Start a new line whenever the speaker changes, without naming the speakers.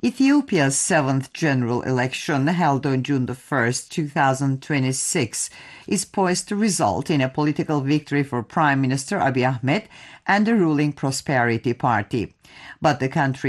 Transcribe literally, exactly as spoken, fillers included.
Ethiopia's seventh general election, held on June the first, two thousand twenty-six, is poised to result in a political victory for Prime Minister Abiy Ahmed and the ruling Prosperity Party. But the country